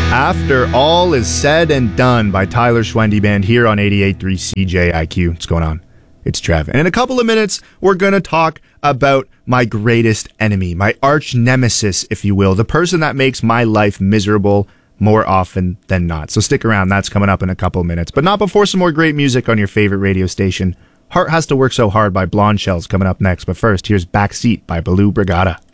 After All Is Said and Done by Tyler Schwendy Band here on 88.3 CJIQ. What's going on? It's Trev. And in a couple of minutes, we're going to talk about my greatest enemy, my arch nemesis, if you will, the person that makes my life miserable more often than not. So stick around. That's coming up in a couple of minutes. But not before some more great music on your favorite radio station. Heart Has to Work So Hard by Blonde Shells coming up next. But first, here's Backseat by Baloo Brigada.